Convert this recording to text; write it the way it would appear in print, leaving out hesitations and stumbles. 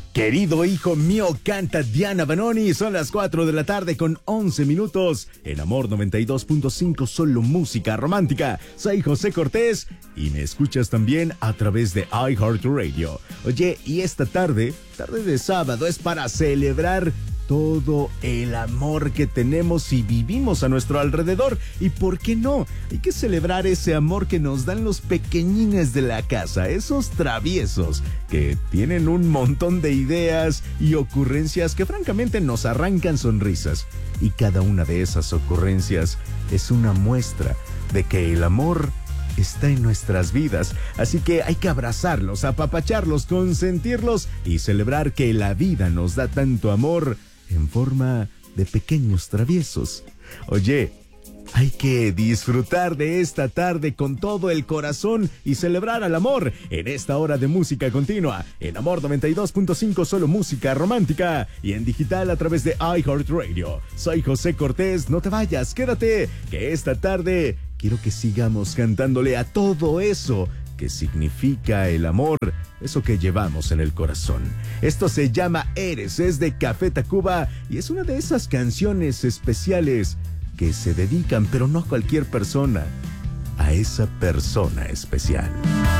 Querido hijo mío, canta Diana Banoni. Son las 4 de la tarde con 11 minutos. En Amor 92.5, solo música romántica. Soy José Cortés y me escuchas también a través de iHeartRadio. Oye, y esta tarde de sábado, es para celebrar todo el amor que tenemos y vivimos a nuestro alrededor. ¿Y por qué no? Hay que celebrar ese amor que nos dan los pequeñines de la casa, esos traviesos que tienen un montón de ideas y ocurrencias que francamente nos arrancan sonrisas. Y cada una de esas ocurrencias es una muestra de que el amor está en nuestras vidas. Así que hay que abrazarlos, apapacharlos, consentirlos y celebrar que la vida nos da tanto amor en forma de pequeños traviesos. Oye, hay que disfrutar de esta tarde con todo el corazón y celebrar al amor en esta hora de música continua. En Amor 92.5, solo música romántica. Y en digital a través de iHeartRadio. Soy José Cortés, no te vayas, quédate, que esta tarde quiero que sigamos cantándole a todo eso que significa el amor, eso que llevamos en el corazón. Esto se llama Eres, es de Café Tacuba y es una de esas canciones especiales que se dedican, pero no a cualquier persona, a esa persona especial.